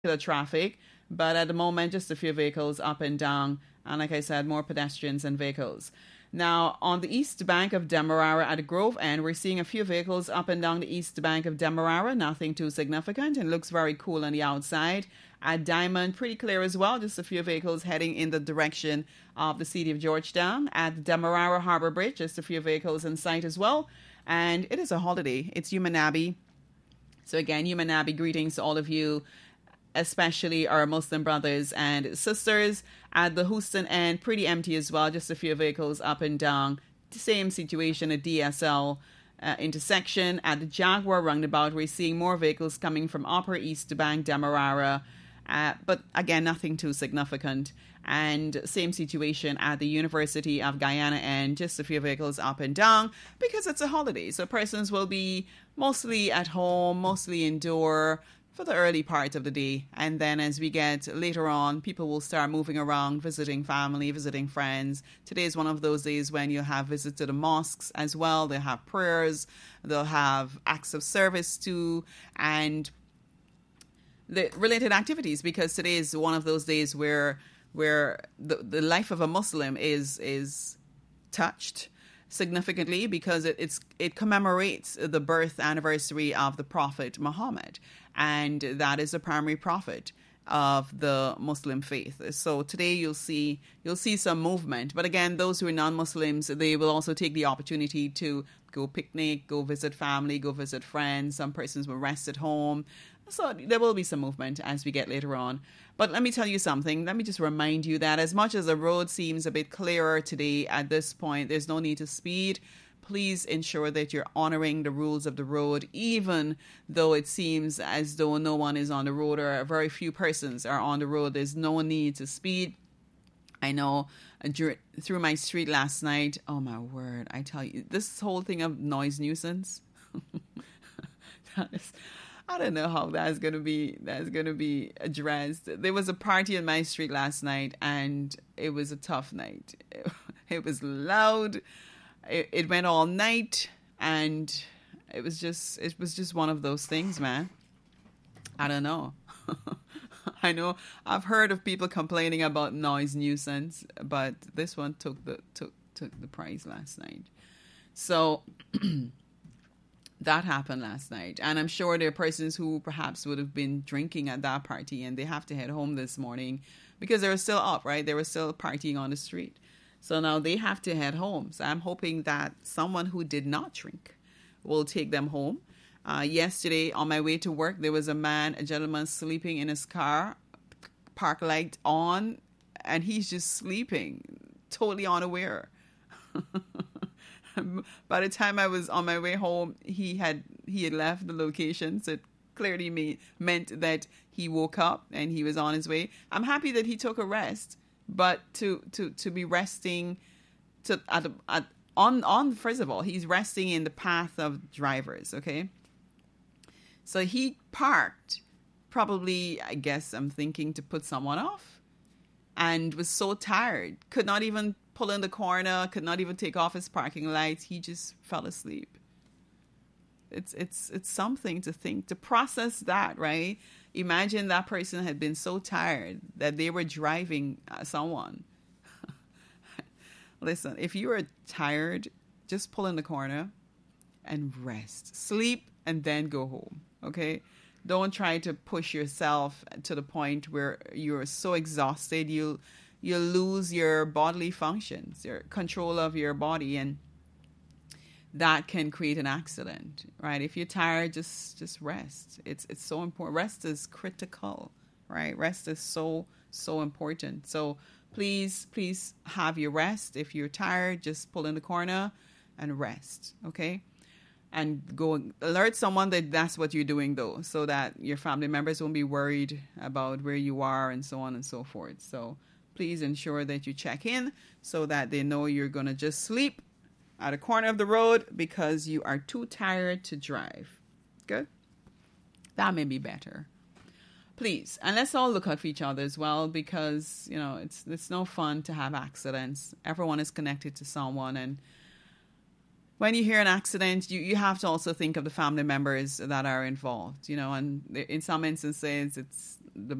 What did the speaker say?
traffic, but at the moment, just a few vehicles up and down. And like I said, more pedestrians and vehicles. Now, on the east bank of Demerara at the Grove End, we're seeing a few vehicles up and down the east bank of Demerara, nothing too significant, and looks very cool on the outside. At Diamond, pretty clear as well, just a few vehicles heading in the direction of the city of Georgetown. At the Demerara Harbor Bridge, just a few vehicles in sight as well. And it is a holiday. It's Umanabi. So again, Umanabi greetings to all of you, especially our Muslim brothers and sisters. At the Houston end, pretty empty as well, just a few vehicles up and down. Same situation at DSL intersection. At the Jaguar roundabout, we're seeing more vehicles coming from Upper East Bank, Demerara, but again, nothing too significant. And same situation at the University of Guyana end, just a few vehicles up and down because it's a holiday. So persons will be mostly at home, mostly indoor, for the early part of the day. And then as we get later on, people will start moving around, visiting family, visiting friends. Today is one of those days when you'll have visits to the mosques as well. They'll have prayers, they'll have acts of service too, and the related activities, because today is one of those days where the life of a Muslim is touched significantly, because it commemorates the birth anniversary of the Prophet Muhammad, and that is the primary prophet of the Muslim faith. So today you'll see some movement, but again, those who are non-Muslims, they will also take the opportunity to go picnic, go visit family, go visit friends. Some persons will rest at home. So there will be some movement as we get later on. But let me tell you something. Let me just remind you that as much as the road seems a bit clearer today at this point, there's no need to speed. Please ensure that you're honoring the rules of the road, even though it seems as though no one is on the road or very few persons are on the road. There's no need to speed. I know through my street last night, oh my word, I tell you, this whole thing of noise nuisance, I don't know how that's gonna be addressed. There was a party in my street last night, and it was a tough night. It was loud. It went all night, and it was just one of those things, man. I don't know. I know I've heard of people complaining about noise nuisance, but this one took the prize last night. So that happened last night, and I'm sure there are persons who perhaps would have been drinking at that party, and they have to head home this morning because they were still up, right? They were still partying on the street. So now they have to head home. So I'm hoping that someone who did not drink will take them home. Yesterday, on my way to work, there was a gentleman sleeping in his car, park light on, and he's just sleeping, totally unaware. By the time I was on my way home, he had left the location, so it clearly meant that he woke up and he was on his way. I'm happy that he took a rest, but to be resting on first of all, he's resting in the path of drivers, okay? So he parked, probably, I guess I'm thinking, to put someone off, and was so tired, could not even pull in the corner, could not even take off his parking lights. He just fell asleep. It's something to think, to process that, right? Imagine that person had been so tired that they were driving someone. Listen, if you are tired, just pull in the corner and rest. Sleep and then go home, okay? Don't try to push yourself to the point where you're so exhausted you'll lose your bodily functions, your control of your body, and that can create an accident, right? If you're tired, just rest. It's so important. Rest is critical, right? Rest is so important. So please have your rest. If you're tired, just pull in the corner and rest, okay? And go alert someone that that's what you're doing, though, so that your family members won't be worried about where you are and so on and so forth. So please ensure that you check in so that they know you're going to just sleep at a corner of the road because you are too tired to drive. Good? That may be better. Please, and let's all look out for each other as well, because, you know, it's no fun to have accidents. Everyone is connected to someone, and when you hear an accident, you have to also think of the family members that are involved, you know, and in some instances,